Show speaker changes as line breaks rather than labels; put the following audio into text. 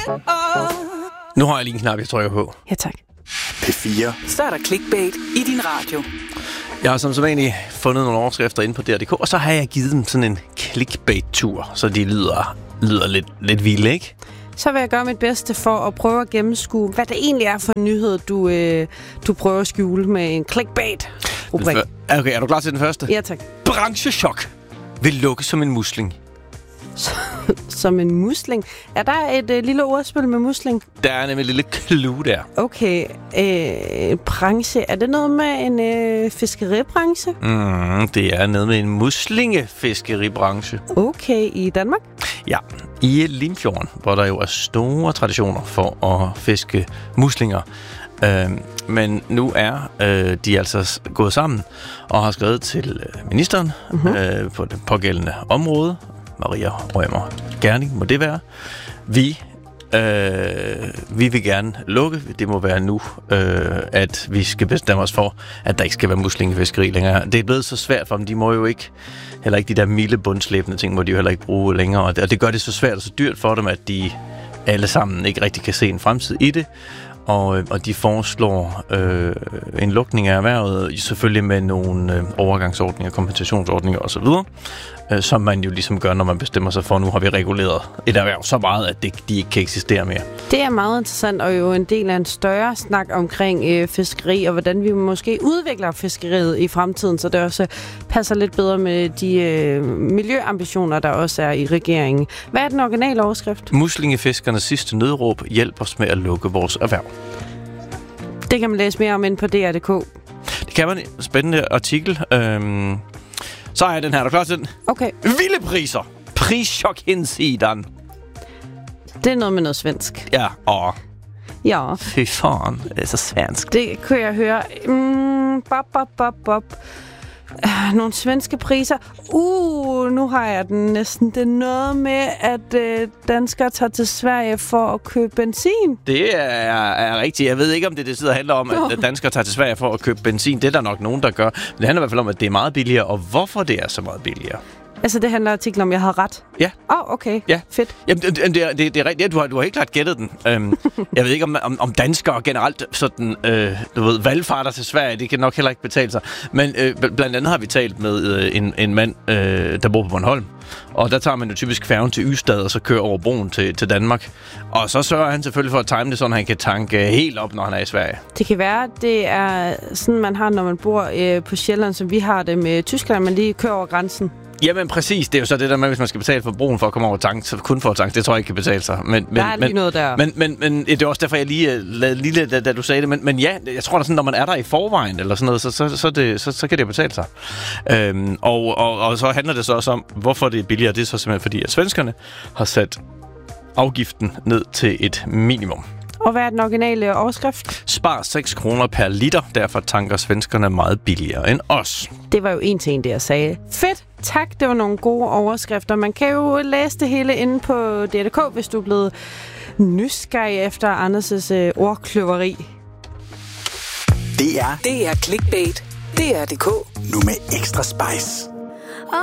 Nu har jeg lige en knap, jeg trykker på.
Ja, tak.
P4.
Så er der clickbait i din radio.
Jeg har som sædvanligt fundet nogle overskrifter inde på DR.dk, og så har jeg givet dem sådan en clickbait-tur, så de lyder lidt vilde, ikke?
Så vil jeg gøre mit bedste for at prøve at gennemskue, hvad det egentlig er for en nyhed, du prøver at skjule med en clickbait-rubrik.
Okay, er du klar til den første?
Ja, tak.
Branchechok vil lukke som en musling.
Som en musling. Er der et lille ordspil med musling?
Der er nemlig et lille clue der.
Okay. Branche. Er det noget med en fiskeribranche?
Det er noget med en muslingefiskeribranche.
Okay, i Danmark?
Ja, i Limfjorden, hvor der jo er store traditioner for at fiske muslinger. Men nu er de altså gået sammen og har skrevet til ministeren på det pågældende område. Maria Rømer Gerning må det være. Vi vil gerne lukke. Det må være nu, at vi skal bestemme os for, at der ikke skal være muslingefiskeri længere. Det er blevet så svært for dem. De må jo ikke, heller ikke de der milde bundslæbende ting, må de jo heller ikke bruge længere. Og det gør det så svært og så dyrt for dem, at de alle sammen ikke rigtig kan se en fremtid i det. Og de foreslår en lukning af erhvervet, selvfølgelig med nogle overgangsordninger, kompensationsordninger osv., som man jo ligesom gør, når man bestemmer sig for, nu har vi reguleret et erhverv så meget, at de ikke kan eksistere mere.
Det er meget interessant, og jo en del af en større snak omkring fiskeri, og hvordan vi måske udvikler fiskeriet i fremtiden, så det også passer lidt bedre med de miljøambitioner, der også er i regeringen. Hvad er den originale overskrift?
Muslingefiskernes sidste nødråb hjælper os med at lukke vores erhverv.
Det kan man læse mere om inde på DR.dk.
Det kan man. Spændende artikel. Så er den her. Er du klar til den?
Okay.
Vilde priser. Prischok hinsidan.
Det er noget med noget svensk.
Ja,
Ja.
fy fan, det er så svensk.
Det kunne jeg høre. Nogle svenske priser. Nu har jeg den næsten. Det er noget med, at danskere tager til Sverige for at købe benzin.
Det er rigtigt. Jeg ved ikke, om det handler om, at danskere tager til Sverige for at købe benzin. Det er der nok nogen, der gør. Men det handler i hvert fald om, at det er meget billigere, og hvorfor det er så meget billigere.
Altså, det handler artiklen om, jeg havde ret?
Ja.
Okay.
Ja.
Fedt.
Jamen, det er rigtigt. Du har helt klart gættet den. Jeg ved ikke, om danskere generelt sådan, valgfarter til Sverige, det kan nok heller ikke betale sig. Men blandt andet har vi talt med en mand, der bor på Bornholm. Og der tager man jo typisk færgen til Ystad, og så kører over broen til Danmark. Og så sørger han selvfølgelig for at time det, så han kan tanke helt op, når han er i Sverige. Det
kan være, det er sådan, man har, når man bor på Sjælland, som vi har det med Tyskland, man lige kører over grænsen.
Jamen præcis, det er jo så det der med, hvis man skal betale for broen for at komme over tank, så kun for at tank, det tror jeg ikke kan betale sig. Men
noget der.
Men det er også derfor, jeg lige lavede lille, da du sagde det. Men ja, jeg tror da sådan, når man er der i forvejen, eller sådan noget, så kan det betale sig. Og så handler det så også om, hvorfor det er billigere. Det er så simpelthen fordi, at svenskerne har sat afgiften ned til et minimum.
Og hvad er den originale overskrift?
Spar 6 kroner per liter, derfor tanker svenskerne meget billigere end os.
Det var jo en til en, det jeg sagde. Fedt, tak, det var nogle gode overskrifter. Man kan jo læse det hele inde på DR.dk, hvis du er blevet nysgerrig efter Anders' ordkløveri.
Det er
clickbait. DR.dk.
Nu med ekstra spice.